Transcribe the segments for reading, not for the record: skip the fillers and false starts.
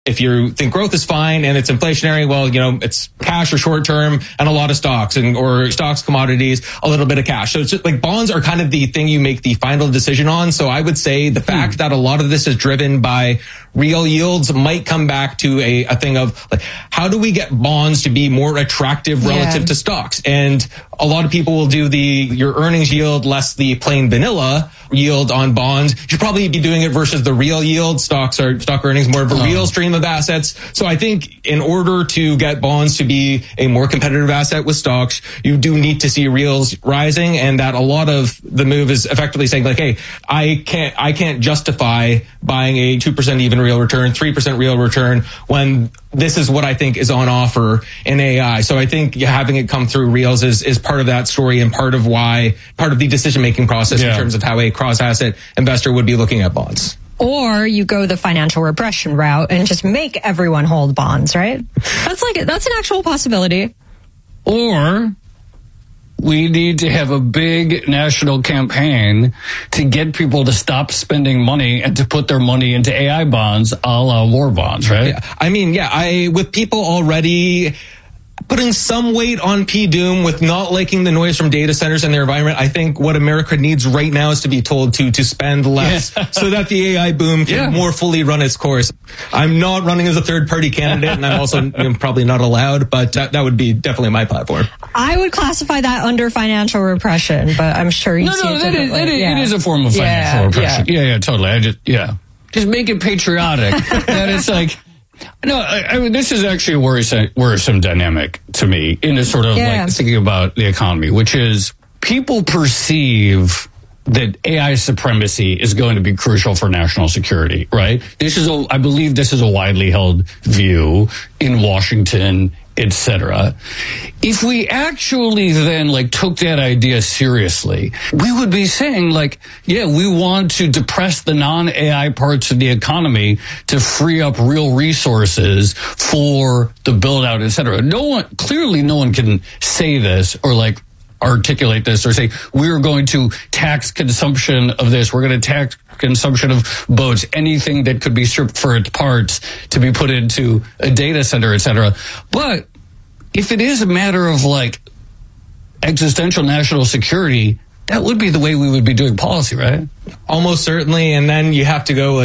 If you think growth is fine and it's inflationary, well, it's cash or short term and a lot of stocks or stocks, commodities, a little bit of cash. So it's just like bonds are kind of the thing you make the final decision on. So I would say the fact that a lot of this is driven by real yields might come back to a thing of like, how do we get bonds to be more attractive relative to stocks? And a lot of people will do your earnings yield less the plain vanilla yield on bonds. You should probably be doing it versus the real yield. Stock earnings, more of a real stream of assets. So I think in order to get bonds to be a more competitive asset with stocks, you do need to see reals rising, and that a lot of the move is effectively saying like, hey, I can't justify buying a 2% even real return, 3% real return when this is what I think is on offer in AI. So I think having it come through reals is part of that story and part of the decision-making process in terms of how a cross-asset investor would be looking at bonds. Or you go the financial repression route and just make everyone hold bonds, right? That's an actual possibility. Or we need to have a big national campaign to get people to stop spending money and to put their money into AI bonds, a la war bonds, right? Yeah. I mean, with people already putting some weight on P-Doom with not liking the noise from data centers and their environment, I think what America needs right now is to be told to spend less so that the AI boom can more fully run its course. I'm not running as a third-party candidate, and I'm also probably not allowed, but that would be definitely my platform. I would classify that under financial repression, but I'm sure you see it differently. It is a form of financial repression. Yeah, totally. Just make it patriotic. And it's like, no, I mean, this is actually a worrisome dynamic to me in a sort of like thinking about the economy, which is people perceive that AI supremacy is going to be crucial for national security, right? I believe this is a widely held view in Washington, etc. If we actually then took that idea seriously, we would be saying we want to depress the non-AI parts of the economy to free up real resources for the build out, etc. No one can say this or articulate this or say we're going to tax consumption of this, we're going to tax consumption of boats, anything that could be stripped for its parts to be put into a data center, etc. But if it is a matter of existential national security, that would be the way we would be doing policy, right? Almost certainly. And then you have to go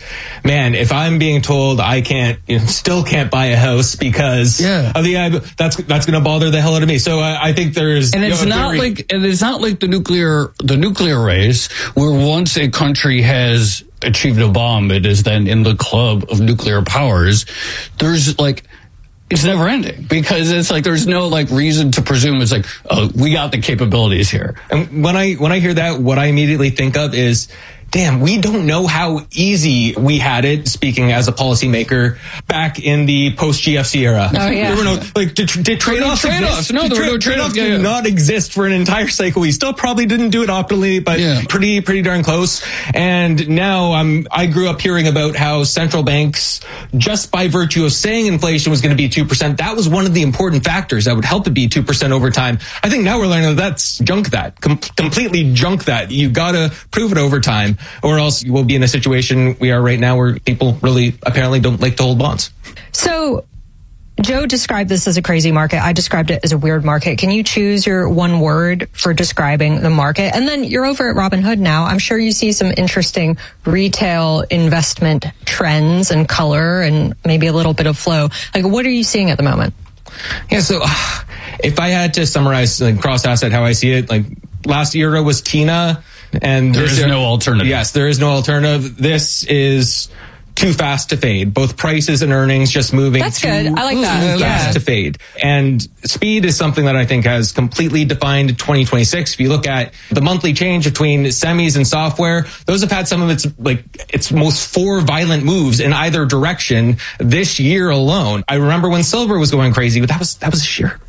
if I'm being told I still can't buy a house because of the AI, that's going to bother the hell out of me. So I think there's, and it's not like the nuclear race where once a country has achieved a bomb, it is then in the club of nuclear powers. There's it's never ending because it's there's no reason to presume it's we got the capabilities here. And when I hear that, what I immediately think of is, damn, we don't know how easy we had it, speaking as a policymaker, back in the post-GFC era. Oh, yeah. There were no, trade-offs exist. No, there were no trade-offs did not exist for an entire cycle. We still probably didn't do it optimally, but pretty darn close. And now I grew up hearing about how central banks, just by virtue of saying inflation was going to be 2%, that was one of the important factors that would help it be 2% over time. I think now we're learning that's junk that. Completely junk that. You got to prove it over time, or else you will be in a situation we are right now where people really apparently don't like to hold bonds. So Joe described this as a crazy market. I described it as a weird market. Can you choose your one word for describing the market? And then you're over at Robinhood now. I'm sure you see some interesting retail investment trends and color and maybe a little bit of flow. What are you seeing at the moment? Yeah, so if I had to summarize cross-asset how I see it, last era was TINA. And there is no alternative. Yes, there is no alternative. This is too fast to fade. Both prices and earnings just moving. That's good. I like that. Too fast to fade. And speed is something that I think has completely defined 2026. If you look at the monthly change between semis and software, those have had some of its most 4 violent moves in either direction this year alone. I remember when silver was going crazy, but that was this year.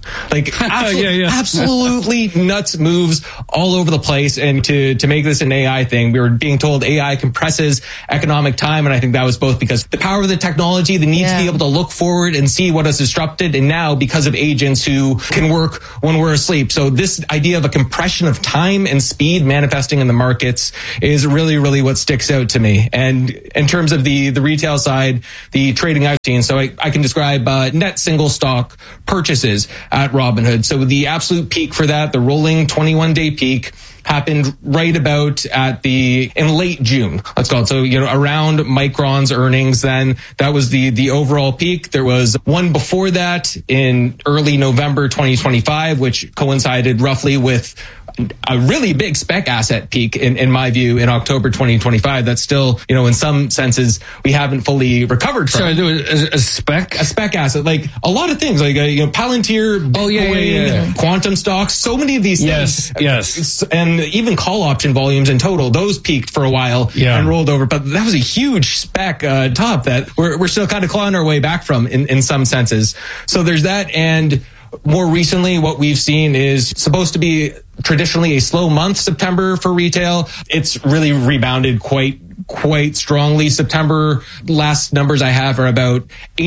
Like absolutely nuts moves all over the place. And to make this an AI thing, we were being told AI compresses economic time. And I think that was both because the power of the technology, the need to be able to look forward and see what is disrupted. And now because of agents who can work when we're asleep. So this idea of a compression of time and speed manifesting in the markets is really, really what sticks out to me. And in terms of the retail side, the trading I've seen, so I can describe net single stock purchases at Robinhood. So the absolute peak for that, the rolling 21-day peak, happened right about in late June, let's call it. So, around Micron's earnings, then that was the overall peak. There was one before that in early November 2025, which coincided roughly with a really big spec asset peak in my view in October 2025. That's still, in some senses we haven't fully recovered from. Sorry, a spec asset, like a lot of things, like Palantir, Bitcoin, quantum stocks, so many of these things. Yes. And even call option volumes in total, those peaked for a while and rolled over. But that was a huge spec top that we're still kind of clawing our way back from in some senses. So there's that. And more recently, what we've seen is supposed to be traditionally a slow month, September, for retail. It's really rebounded quite strongly. September, last numbers I have are about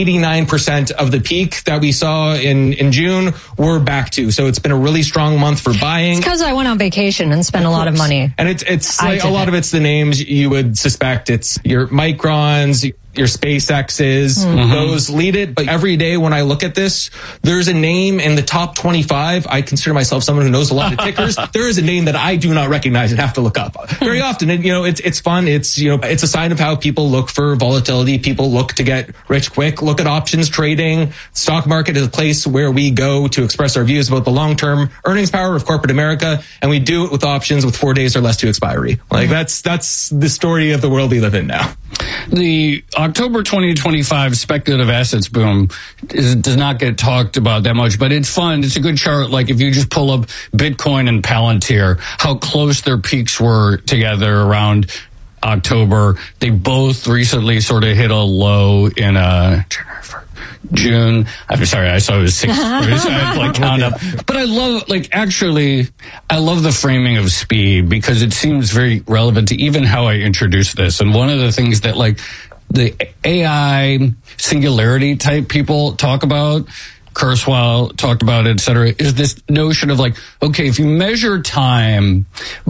89% of the peak that we saw in June we're back to. So it's been a really strong month for buying. It's because I went on vacation and spent a lot of money. And it's like a lot of it's the names you would suspect. It's your Microns, your SpaceX's, those lead it. But every day when I look at this, there's a name in the top 25. I consider myself someone who knows a lot of tickers. There is a name that I do not recognize and have to look up very often. And, it's fun. It's a sign of how people look for volatility. People look to get rich quick, look at options trading. Stock market is a place where we go to express our views about the long-term earnings power of corporate America. And we do it with options with 4 days or less to expiry. Like that's the story of the world we live in now. The October 2025 speculative assets boom does not get talked about that much, but it's fun. It's a good chart. Like if you just pull up Bitcoin and Palantir, how close their peaks were together around October. They both recently sort of hit a low in June. I'm sorry, I saw it was 6. So I had to count up. But I love, I love the framing of speed because it seems very relevant to even how I introduce this. And one of the things that the AI singularity type people talk about, Kurzweil talked about it, et cetera, is this notion of okay, if you measure time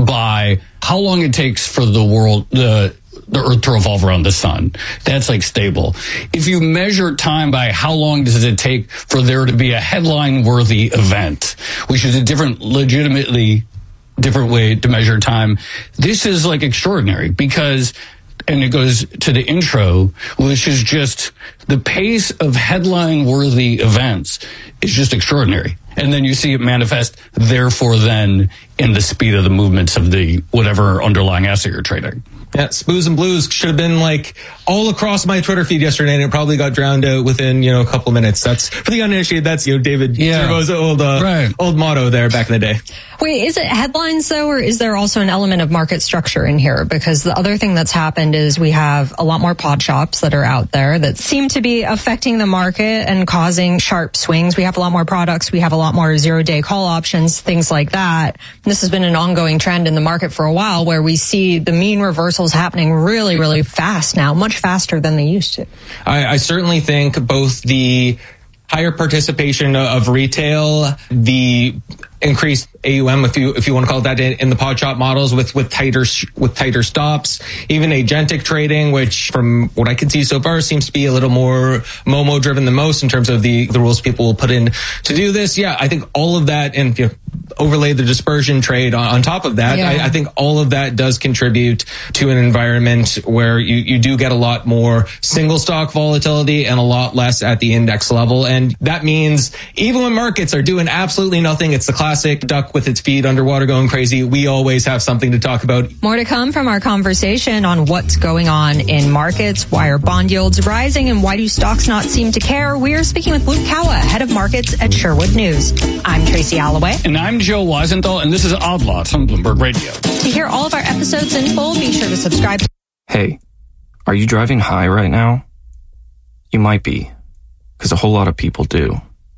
by how long it takes for the world, the Earth to revolve around the sun, that's stable. If you measure time by how long does it take for there to be a headline-worthy event, which is legitimately different way to measure time, this is extraordinary because, and it goes to the intro, which is just the pace of headline-worthy events is just extraordinary. And then you see it manifest, therefore, then in the speed of the movements of the whatever underlying asset you're trading. Yeah, Spoos and Blues should have been all across my Twitter feed yesterday, and it probably got drowned out within a couple of minutes. That's for the uninitiated. That's David Servo's old motto there back in the day. Wait, is it headlines though, or is there also an element of market structure in here? Because the other thing that's happened is we have a lot more pod shops that are out there that seem to be affecting the market and causing sharp swings. We have a lot more products. We have a lot more 0-day call options, things like that. This has been an ongoing trend in the market for a while, where we see the mean reversals happening really, really fast now, much faster than they used to. I certainly think both the higher participation of retail, the increased AUM, if you want to call it that, in the pod shop models with tighter stops, even agentic trading, which from what I can see so far seems to be a little more Momo driven than most in terms of the rules people will put in to do this. Yeah, I think all of that, and overlay the dispersion trade on top of that. I think all of that does contribute to an environment where you do get a lot more single stock volatility and a lot less at the index level. And that means even when markets are doing absolutely nothing, it's the classic duck with its feet underwater going crazy. We always have something to talk about. More to come from our conversation on what's going on in markets. Why are bond yields rising and why do stocks not seem to care? We're speaking with Luke Kawa, head of markets at Sherwood News. I'm Tracy Alloway. And I'm Joe Weisenthal, and this is Odd Lots on Bloomberg Radio. To hear all of our episodes in full, be sure to subscribe. Hey, are you driving high right now? You might be, because a whole lot of people do.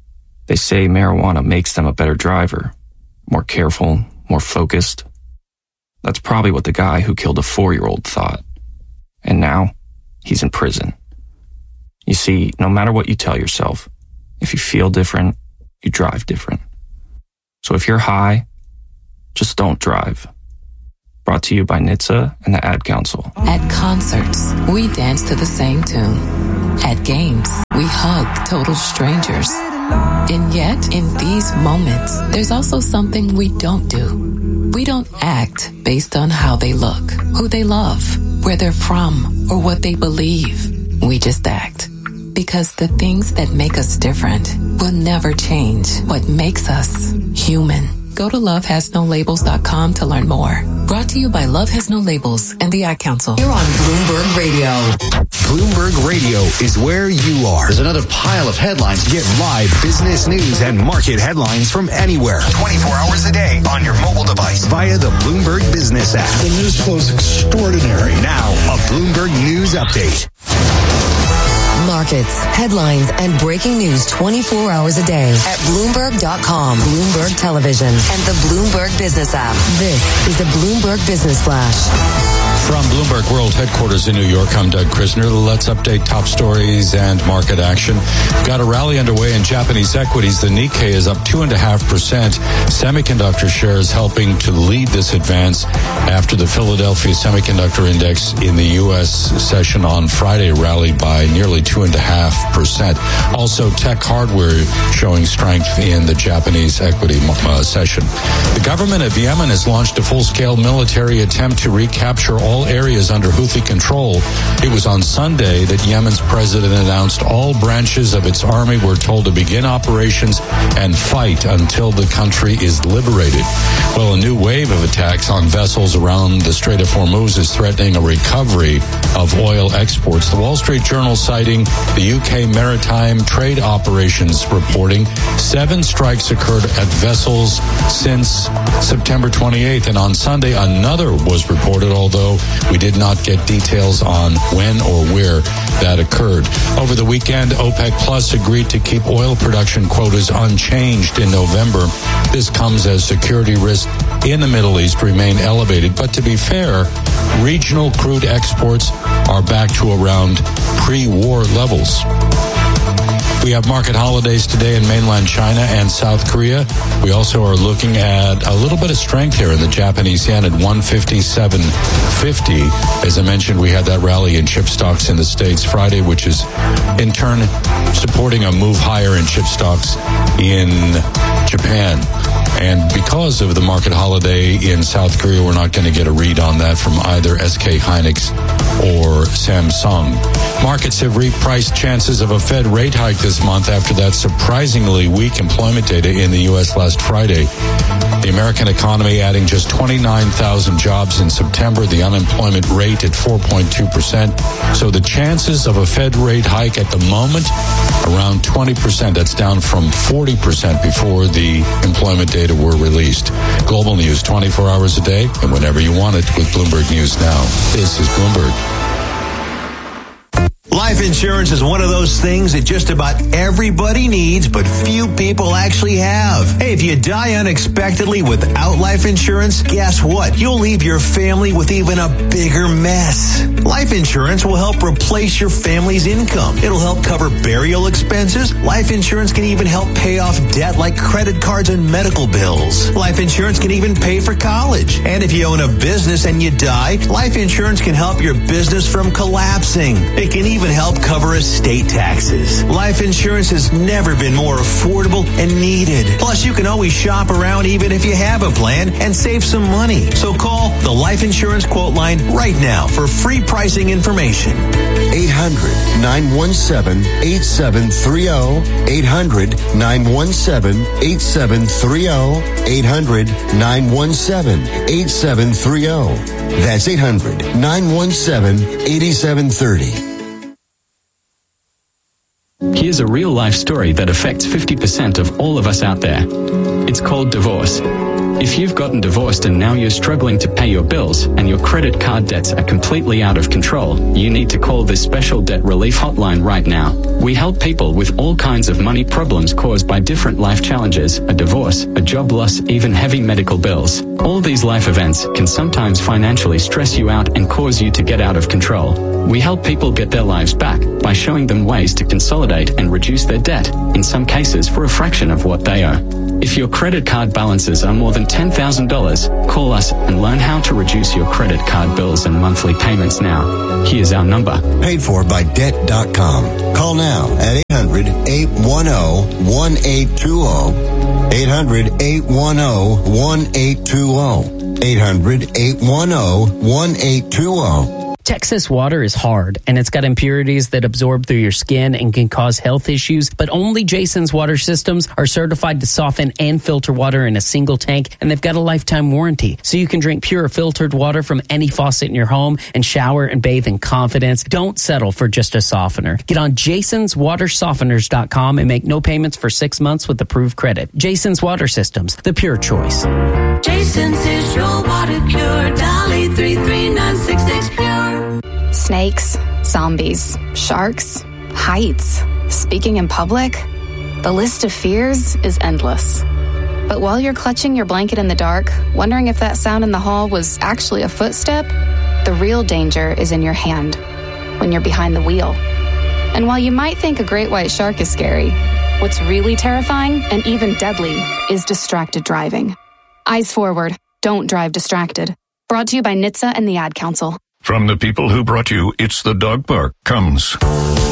They say marijuana makes them a better driver, more careful, more focused. That's probably what the guy who killed a 4-year-old thought. And now, he's in prison. You see, no matter what you tell yourself, if you feel different, you drive different. So if you're high, just don't drive. Brought to you by NHTSA and the Ad Council. At concerts, we dance to the same tune. At games, we hug total strangers. And yet, in these moments, there's also something we don't do. We don't act based on how they look, who they love, where they're from, or what they believe. We just act. Because the things that make us different will never change what makes us human. Go to lovehasnolabels.com to learn more. Brought to you by Love Has No Labels and the Ad Council. You're on Bloomberg Radio. Bloomberg Radio is where you are. There's another pile of headlines. Get live business news and market headlines from anywhere. 24 hours a day on your mobile device via the Bloomberg Business app. The news flow is extraordinary. Now, a Bloomberg News Update. Markets, headlines, and breaking news 24 hours a day at Bloomberg.com, Bloomberg Television, and the Bloomberg Business app. This is the Bloomberg Business Flash. From Bloomberg World Headquarters in New York, I'm Doug Krisner. Let's update top stories and market action. Got a rally underway in Japanese equities. The Nikkei is up 2.5%. Semiconductor shares helping to lead this advance after the Philadelphia Semiconductor Index in the U.S. session on Friday rallied by nearly 2.5%. Also, tech hardware showing strength in the Japanese equity session. The government of Yemen has launched a full-scale military attempt to recapture all areas under Houthi control. It was on Sunday that Yemen's president announced all branches of its army were told to begin operations and fight until the country is liberated. Well, a new wave of attacks on vessels around the Strait of Hormuz is threatening a recovery of oil exports. The Wall Street Journal citing the UK Maritime Trade Operations reporting 7 strikes occurred at vessels since September 28th, and on Sunday another was reported, although we did not get details on when or where that occurred. Over the weekend, OPEC Plus agreed to keep oil production quotas unchanged in November. This comes as security risks in the Middle East remain elevated. But to be fair, regional crude exports are back to around pre-war levels. We have market holidays today in mainland China and South Korea. We also are looking at a little bit of strength here in the Japanese yen at 157.50. As I mentioned, we had that rally in chip stocks in the States Friday, which is in turn supporting a move higher in chip stocks in Japan. And because of the market holiday in South Korea, we're not going to get a read on that from either SK Hynix or Samsung. Markets have repriced chances of a Fed rate hike this month after that surprisingly weak employment data in the U.S. last Friday. The American economy adding just 29,000 jobs in September, the unemployment rate at 4.2%. So the chances of a Fed rate hike at the moment, around 20%. That's down from 40% before the employment data were released. Global news 24 hours a day and whenever you want it with Bloomberg News Now. This is Bloomberg. Life insurance is one of those things that just about everybody needs, but few people actually have. Hey, if you die unexpectedly without life insurance, guess what? You'll leave your family with even a bigger mess. Life insurance will help replace your family's income. It'll help cover burial expenses. Life insurance can even help pay off debt like credit cards and medical bills. Life insurance can even pay for college. And if you own a business and you die, life insurance can help your business from collapsing. It can even help cover estate taxes. Life insurance has never been more affordable and needed. Plus, you can always shop around even if you have a plan and save some money. So call the Life Insurance Quote Line right now for free pricing information. 800-917-8730. 800-917-8730. 800-917-8730. That's 800-917-8730. Here's a real-life story that affects 50% of all of us out there. It's called divorce. If you've gotten divorced and now you're struggling to pay your bills and your credit card debts are completely out of control, you need to call this special debt relief hotline right now. We help people with all kinds of money problems caused by different life challenges, a divorce, a job loss, even heavy medical bills. All these life events can sometimes financially stress you out and cause you to get out of control. We help people get their lives back by showing them ways to consolidate and reduce their debt, in some cases for a fraction of what they owe. If your credit card balances are more than $10,000, call us and learn how to reduce your credit card bills and monthly payments now. Here's our number. Paid for by Debt.com. Call now at 800-810-1820. 800-810-1820. 800-810-1820. Texas water is hard, and it's got impurities that absorb through your skin and can cause health issues, but only Jason's water systems are certified to soften and filter water in a single tank, and they've got a lifetime warranty. So you can drink pure filtered water from any faucet in your home and shower and bathe in confidence. Don't settle for just a softener. Get on jasonswatersofteners.com and make no payments for 6 months with approved credit. Jason's Water Systems, the pure choice. Jason's is your water cure. Dolly 33966 pure. Snakes, zombies, sharks, heights, speaking in public. The list of fears is endless. But while you're clutching your blanket in the dark, wondering if that sound in the hall was actually a footstep, the real danger is in your hand, when you're behind the wheel. And while you might think a great white shark is scary, what's really terrifying and even deadly is distracted driving. Eyes forward, don't drive distracted. Brought to you by NHTSA and the Ad Council. From the people who brought you It's the Dog Park comes